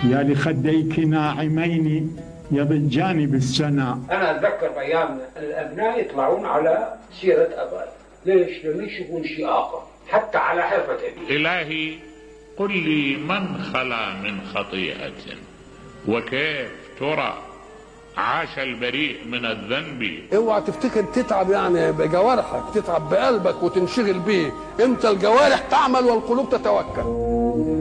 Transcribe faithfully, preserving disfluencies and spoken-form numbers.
يا لخديك ناعمين يضجان بالسنا. أنا أتذكر أيام الأبناء يطلعون على سيرة أبائهم. ليش؟ لما يشوفون شيء آخر حتى على حرفة أبيه. إلهي قل لي من خلا من خطيئة وكيف ترى عاش البريء من الذنب. اوعى تفتكر تتعب يعني بجوارحك، تتعب بقلبك وتنشغل بيه. انت الجوارح تعمل والقلوب تتوكل.